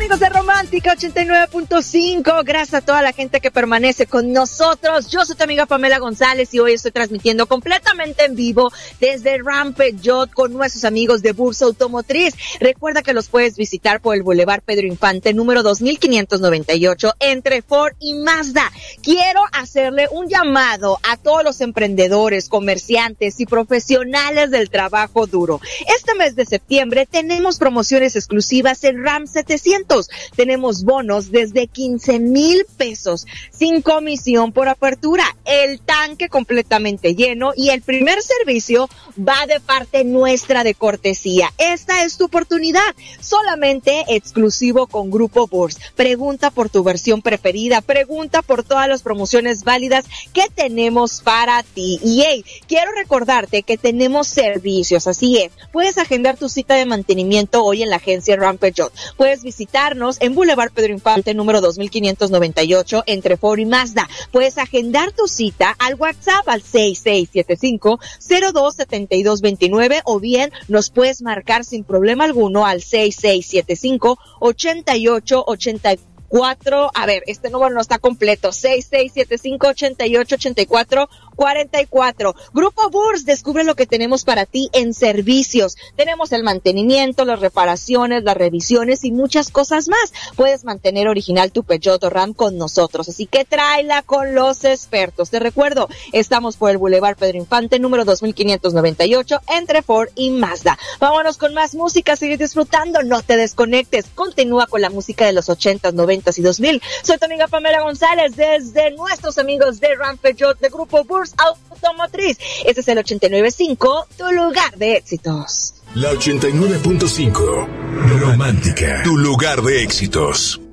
amigos de Romántica 89.5, gracias a toda la gente que permanece con nosotros. Yo soy tu amiga Pamela González y hoy estoy transmitiendo completamente en vivo desde Ram Peugeot con nuestros amigos de Bursa Automotriz. Recuerda que los puedes visitar por el Boulevard Pedro Infante, número 2598, entre Ford y Mazda. Quiero hacerle un llamado a todos los emprendedores, comerciantes y profesionales del trabajo duro. Este mes de septiembre tenemos promociones exclusivas en Ram 700. Tenemos bonos desde 15,000 pesos, sin comisión por apertura, el tanque completamente lleno y el primer servicio va de parte nuestra de cortesía. Esta es tu oportunidad, solamente exclusivo con Grupo Burs. Pregunta por tu versión preferida, pregunta por todas las promociones válidas que tenemos para ti. Y hey, quiero recordarte que tenemos servicios, así es, puedes agendar tu cita de mantenimiento hoy en la agencia Ram Peugeot. Puedes visitarnos en Boulevard Pedro Infante, número 2598, entre Ford y Mazda. Puedes agendar tu cita al WhatsApp al 6675-027229 o bien nos puedes marcar sin problema alguno al 6675-8884. A ver, este número no está completo. 6675-888444. Grupo Burs, descubre lo que tenemos para ti en servicios. Tenemos el mantenimiento, las reparaciones, las revisiones y muchas cosas más. Puedes mantener original tu Peugeot o Ram con nosotros, así que tráela con los expertos. Te recuerdo, estamos por el Boulevard Pedro Infante, número 2598, entre Ford y Mazda. Vámonos con más música, sigue disfrutando, no te desconectes. Continúa con la música de los 80s, 90s y 2000. Soy tu amiga Pamela González desde nuestros amigos de Ram Peugeot de Grupo Burs Automotriz. Este es el 89.5, tu lugar de éxitos. La 89.5 Romántica, tu lugar de éxitos.